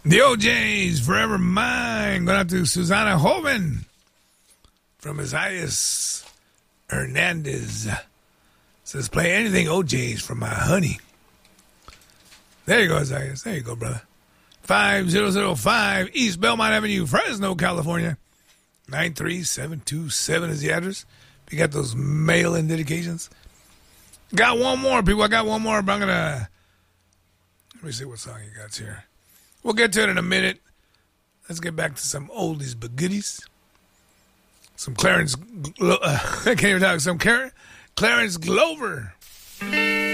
The OJ's Forever Mine. Going out to Susana Hoven from Isaias Hernandez. Says, play anything OJ's from my honey. There you go, Isaias. There you go, brother. 5005 East Belmont Avenue, Fresno, California. 93727 is the address. If you got those mail-in dedications. Got one more, people. I got one more, but I'm going to... Let me see what song you got here. We'll get to it in a minute. Let's get back to some oldies but goodies. Some Clarence... I can't even talk. Some Clarence Glover.